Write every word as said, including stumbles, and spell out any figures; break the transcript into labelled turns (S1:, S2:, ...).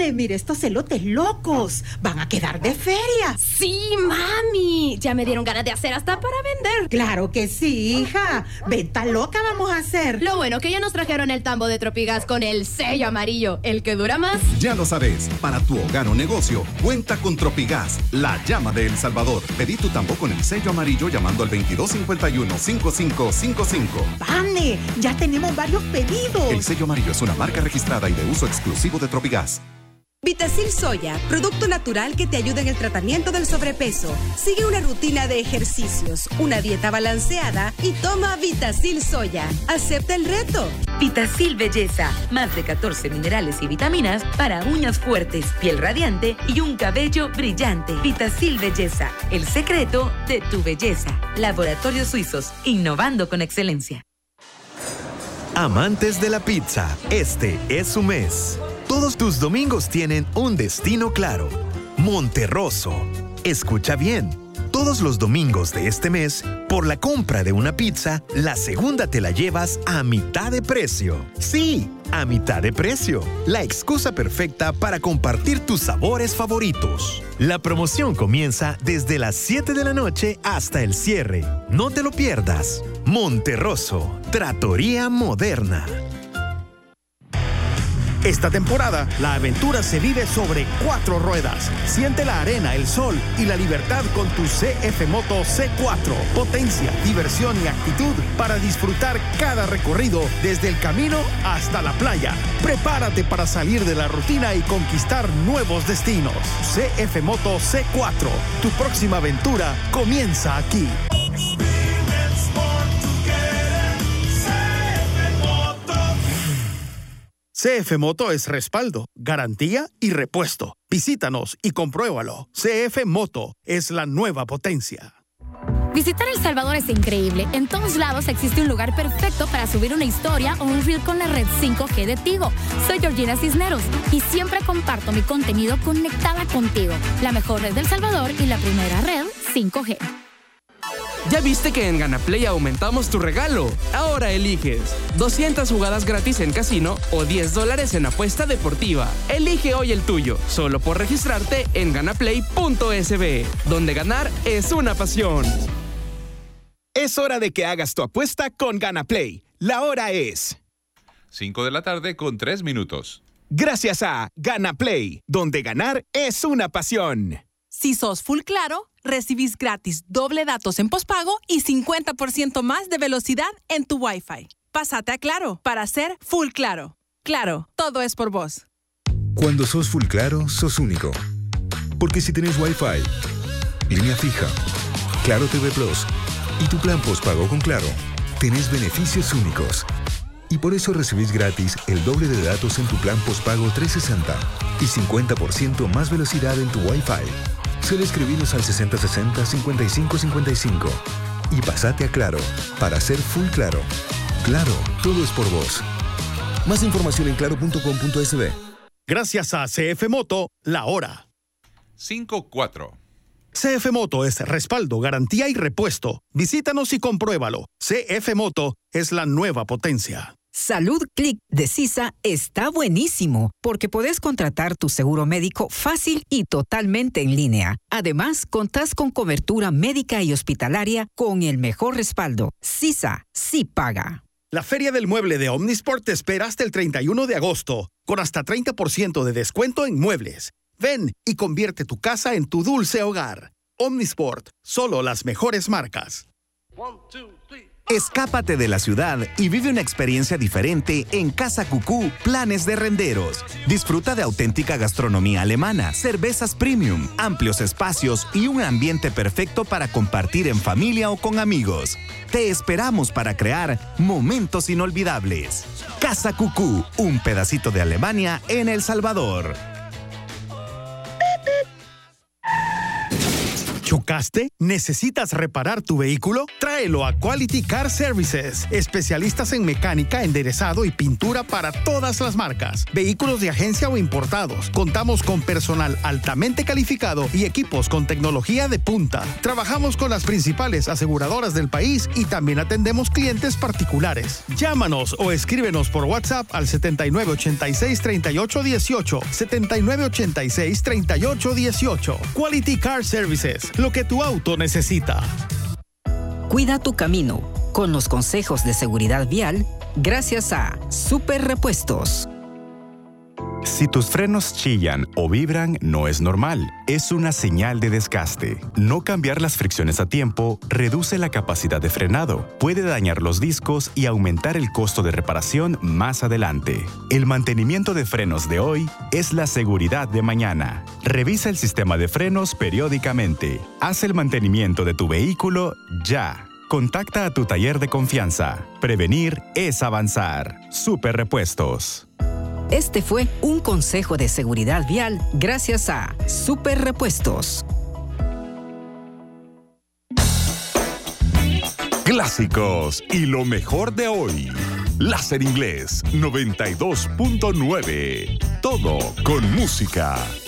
S1: Vale, mire estos elotes locos. Van a quedar de feria.
S2: Sí, mami. Ya me dieron ganas de hacer hasta para vender.
S1: Claro que sí, hija. Venta loca vamos a hacer.
S2: Lo bueno que ya nos trajeron el tambo de Tropigas con el sello amarillo, el que dura más.
S3: Ya lo sabes, para tu hogar o negocio, cuenta con Tropigas, la llama de El Salvador. Pedí tu tambo con el sello amarillo llamando al veintidós cincuenta y uno, cincuenta y cinco cincuenta y cinco.
S1: Vane, ya tenemos varios pedidos.
S3: El sello amarillo es una marca registrada y de uso exclusivo de Tropigas.
S4: Vitacil Soya, producto natural que te ayuda en el tratamiento del sobrepeso. Sigue una rutina de ejercicios, una dieta balanceada y toma Vitacil Soya. Acepta el reto.
S5: Vitacil Belleza, más de catorce minerales y vitaminas para uñas fuertes, piel radiante y un cabello brillante. Vitacil Belleza, el secreto de tu belleza. Laboratorios Suizos, innovando con excelencia.
S6: Amantes de la pizza, este es su mes. Todos tus domingos tienen un destino claro. Monterroso. Escucha bien. Todos los domingos de este mes, por la compra de una pizza, la segunda te la llevas a mitad de precio. Sí, a mitad de precio. La excusa perfecta para compartir tus sabores favoritos. La promoción comienza desde las siete de la noche hasta el cierre. No te lo pierdas. Monterroso. Trattoria Moderna.
S7: Esta temporada, la aventura se vive sobre cuatro ruedas. Siente la arena, el sol y la libertad con tu C F Moto C cuatro. Potencia, diversión y actitud para disfrutar cada recorrido desde el camino hasta la playa. Prepárate para salir de la rutina y conquistar nuevos destinos. C F Moto C cuatro. Tu próxima aventura comienza aquí. C F Moto es respaldo, garantía y repuesto. Visítanos y compruébalo. C F Moto es la nueva potencia.
S8: Visitar El Salvador es increíble. En todos lados existe un lugar perfecto para subir una historia o un reel con la red cinco G de Tigo. Soy Georgina Cisneros y siempre comparto mi contenido conectada contigo. La mejor red del Salvador y la primera red cinco G.
S9: ¿Ya viste que en Ganaplay aumentamos tu regalo? Ahora eliges doscientas jugadas gratis en casino o diez dólares en apuesta deportiva. Elige hoy el tuyo, solo por registrarte en ganaplay punto es be, donde ganar es una pasión.
S10: Es hora de que hagas tu apuesta con Ganaplay. La hora es
S11: cinco de la tarde con tres minutos.
S10: Gracias a Ganaplay, donde ganar es una pasión.
S12: Si sos Full Claro, recibís gratis doble datos en pospago y cincuenta por ciento más de velocidad en tu Wi-Fi. Pásate a Claro para ser Full Claro. Claro, todo es por vos.
S13: Cuando sos Full Claro, sos único. Porque si tenés Wi-Fi, línea fija, Claro T V Plus y tu plan pospago con Claro, tenés beneficios únicos. Y por eso recibís gratis el doble de datos en tu plan pospago trescientos sesenta y cincuenta por ciento más velocidad en tu Wi-Fi. Solo escribinos al sesenta sesenta cincuenta y cinco cincuenta y cinco y pasate a Claro para ser Full Claro. Claro, todo es por vos. Más información en claro punto com punto es be.
S7: Gracias a C F Moto, la hora.
S11: cinco cuatro.
S7: C F Moto es respaldo, garantía y repuesto. Visítanos y compruébalo. C F Moto es la nueva potencia.
S14: Salud Click de CISA está buenísimo porque podés contratar tu seguro médico fácil y totalmente en línea. Además, contás con cobertura médica y hospitalaria con el mejor respaldo. CISA sí paga.
S7: La Feria del Mueble de Omnisport te espera hasta el treinta y uno de agosto, con hasta treinta por ciento de descuento en muebles. Ven y convierte tu casa en tu dulce hogar. Omnisport, solo las mejores marcas.
S15: One, two, three.
S16: Escápate de la ciudad y vive una experiencia diferente en Casa Cucú Planes de Renderos. Disfruta de auténtica gastronomía alemana, cervezas premium, amplios espacios y un ambiente perfecto para compartir en familia o con amigos. Te esperamos para crear momentos inolvidables. Casa Cucú, un pedacito de Alemania en El Salvador.
S7: ¿Chocaste? ¿Necesitas reparar tu vehículo? Tráelo a Quality Car Services, especialistas en mecánica, enderezado y pintura para todas las marcas, vehículos de agencia o importados. Contamos con personal altamente calificado y equipos con tecnología de punta. Trabajamos con las principales aseguradoras del país y también atendemos clientes particulares. Llámanos o escríbenos por WhatsApp al setenta y nueve ochenta y seis, treinta y ocho dieciocho, setenta y nueve ochenta y seis, treinta y ocho dieciocho. Quality Car Services, lo que tu auto necesita.
S14: Cuida tu camino con los consejos de seguridad vial gracias a Super Repuestos.
S16: Si tus frenos chillan o vibran, no es normal. Es una señal de desgaste. No cambiar las fricciones a tiempo reduce la capacidad de frenado, puede dañar los discos y aumentar el costo de reparación más adelante. El mantenimiento de frenos de hoy es la seguridad de mañana. Revisa el sistema de frenos periódicamente. Haz el mantenimiento de tu vehículo ya. Contacta a tu taller de confianza. Prevenir es avanzar. Super Repuestos.
S14: Este fue un consejo de seguridad vial gracias a Super Repuestos.
S15: Clásicos y lo mejor de hoy. Láser Inglés noventa y dos punto nueve. Todo con música.